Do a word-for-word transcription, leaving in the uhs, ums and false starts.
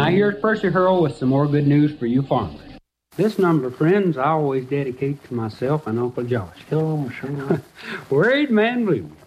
Now here's Percy Hurl with some more good news for you farmers. This number, friends, I always dedicate to myself and Uncle Josh. Oh, sure. Worried Man Blues.